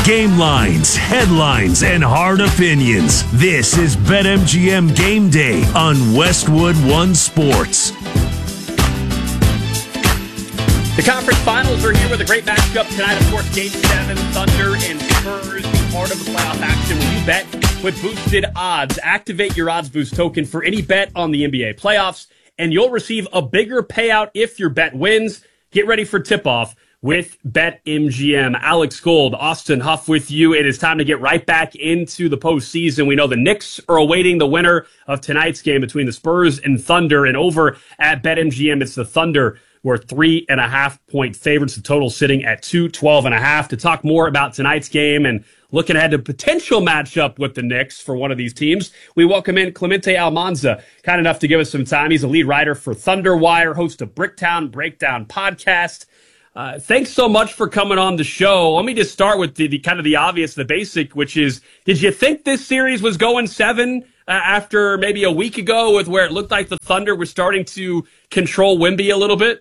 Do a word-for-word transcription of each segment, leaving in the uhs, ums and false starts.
Game lines, headlines, and hard opinions. This is BetMGM Game Day on Westwood One Sports. The conference finals are here with a great matchup tonight. Of course, Game seven, Thunder and Spurs, part of the playoff action. When you bet with boosted odds, activate your Odds Boost token for any bet on the N B A playoffs, and you'll receive a bigger payout if your bet wins. Get ready for tip-off with BetMGM. Alex Gold, Austin Huff with you. It is time to get right back into the postseason. We know the Knicks are awaiting the winner of tonight's game between the Spurs and Thunder. And over at BetMGM, it's the Thunder who are three and a half point favorites. The total sitting at two twelve and a half. To talk more about tonight's game and looking ahead to potential matchup with the Knicks for one of these teams, we welcome in Clemente Almanza, kind enough to give us some time. He's a lead writer for Thunder Wire, host of Bricktown Breakdown podcast. Uh, thanks so much for coming on the show. Let me just start with the, the kind of the obvious, the basic, which is, did you think this series was going seven uh, after maybe a week ago with where it looked like the Thunder were starting to control Wemby a little bit?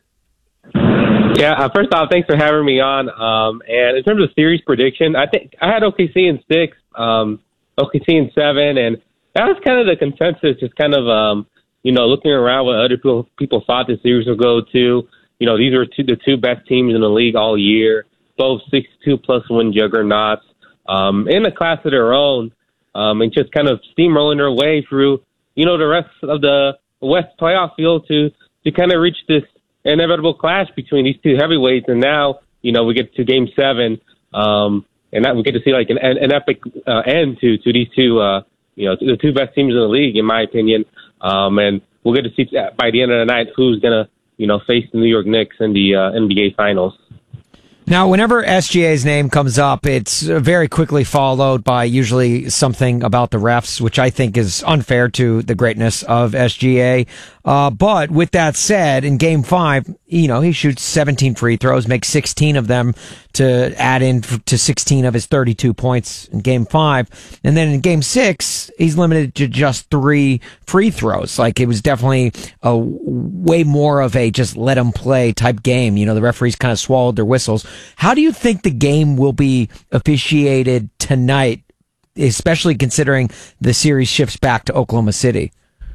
Yeah, uh, first off, thanks for having me on. Um, and in terms of series prediction, I think I had O K C in six, um, O K C in seven, and that was kind of the consensus, just kind of, um, you know, looking around what other people, people thought the series would go to. You know, these were two, the two best teams in the league all year, both sixty-two plus win juggernauts, um, in a class of their own, um, and just kind of steamrolling their way through, you know, the rest of the West playoff field to, to kind of reach this inevitable clash between these two heavyweights. And now, you know, we get to game seven, um, and that we get to see like an, an epic uh, end to, to these two, uh, you know, the two best teams in the league, in my opinion. Um, and we'll get to see by the end of the night who's going to, you know, face the New York Knicks in the uh, N B A Finals. Now, whenever S G A's name comes up, it's very quickly followed by usually something about the refs, which I think is unfair to the greatness of S G A. Uh, but with that said, in game five, you know, he shoots seventeen free throws, makes sixteen of them to add in to sixteen of his thirty-two points in game five. And then in game six, he's limited to just three free throws. Like, it was definitely a way more of a just let him play type game. You know, the referees kind of swallowed their whistles. How do you think the game will be officiated tonight, especially considering the series shifts back to Oklahoma City?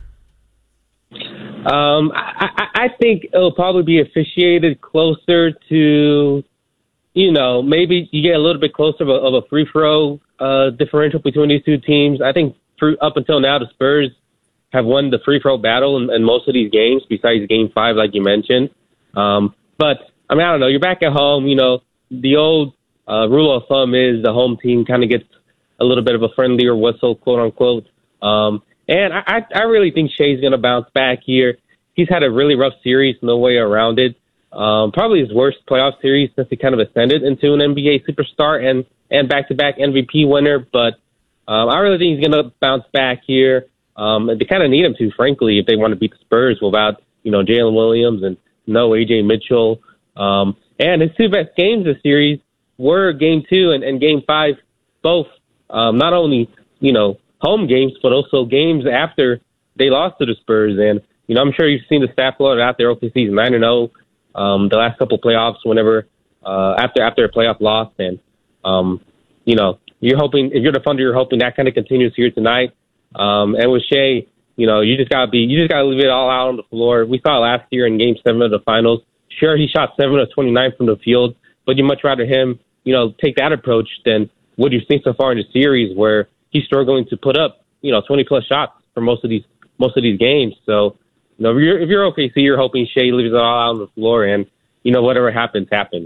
Um, I, I, I think it'll probably be officiated closer to, you know, maybe you get a little bit closer of a, of a free throw uh, differential between these two teams. I think through, up until now, the Spurs have won the free throw battle in, in most of these games, besides game five, like you mentioned. Um, but, I mean, I don't know. You're back at home. You know, the old uh, rule of thumb is the home team kind of gets a little bit of a friendlier whistle, quote unquote. Um, and I, I really think Shea's going to bounce back here. He's had a really rough series, no way around it. Um, probably his worst playoff series since he kind of ascended into an N B A superstar and, and back-to-back M V P winner. But um, I really think he's going to bounce back here. Um, they kind of need him to, frankly, if they want to beat the Spurs without, you know, Jalen Williams and no A J Mitchell. Um, and his two best games this series were game two and, and game five, both um, not only, you know, home games, but also games after they lost to the Spurs. And, you know, I'm sure you've seen the stat floated out there. O K C's nine and oh um, the last couple playoffs whenever uh, after after a playoff loss. And, um, you know, you're hoping, if you're the Thunder, you're hoping that kind of continues here tonight. Um, and with Shea, you know, you just got to be, you just got to leave it all out on the floor. We saw it last year in game seven of the finals. Sure, he shot seven of twenty-nine from the field, but you'd much rather him, you know, take that approach than what you've seen so far in the series, where he's struggling to put up, you know, twenty plus shots for most of these most of these games. So, you know, if you're if you're O K C, you're hoping Shea leaves it all out on the floor, and you know, whatever happens, happens.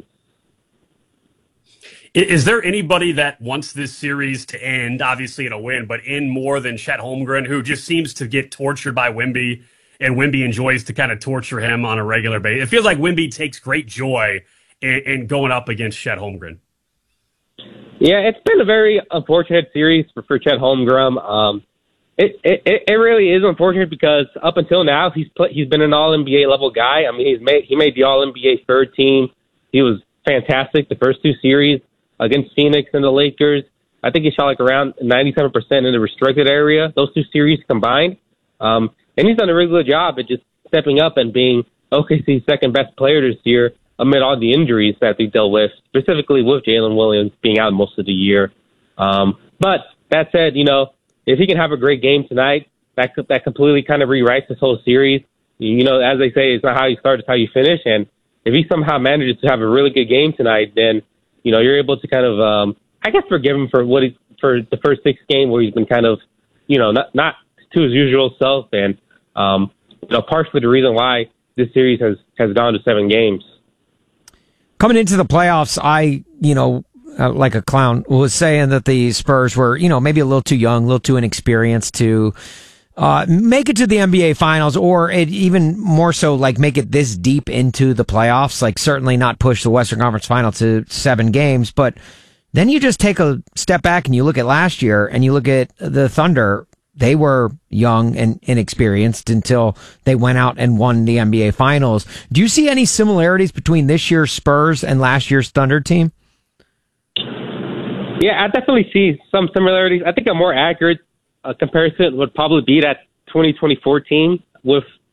Is there anybody that wants this series to end, obviously in a win, but in more than Chet Holmgren, who just seems to get tortured by Wemby? And Wemby enjoys to kind of torture him on a regular basis. It feels like Wemby takes great joy in, in going up against Chet Holmgren. Yeah, it's been a very unfortunate series for, for Chet Holmgren. Um, it, it it really is unfortunate because up until now he's put, he's been an All N B A level guy. I mean, he's made he made the All N B A third team. He was fantastic the first two series against Phoenix and the Lakers. I think he shot like around ninety-seven percent in the restricted area. Those two series combined. Um, And he's done a really good job at just stepping up and being O K C's second best player this year amid all the injuries that they dealt with, specifically with Jalen Williams being out most of the year. Um, but that said, you know, if he can have a great game tonight, that that completely kind of rewrites this whole series. You know, as they say, it's not how you start, it's how you finish. And if he somehow manages to have a really good game tonight, then, you know, you're able to kind of, um, I guess, forgive him for what he, for the first six games where he's been kind of, you know, not, not to his usual self. And, um, you know, partially the reason why this series has, has gone to seven games. Coming into the playoffs, I, you know, uh, like a clown, was saying that the Spurs were, you know, maybe a little too young, a little too inexperienced to uh, make it to the N B A Finals, or it, even more so, like make it this deep into the playoffs. Like certainly not push the Western Conference Final to seven games, but then you just take a step back and you look at last year and you look at the Thunder. They were young and inexperienced until they went out and won the N B A Finals. Do you see any similarities between this year's Spurs and last year's Thunder team? Yeah, I definitely see some similarities. I think a more accurate uh, comparison would probably be that twenty twenty-four team with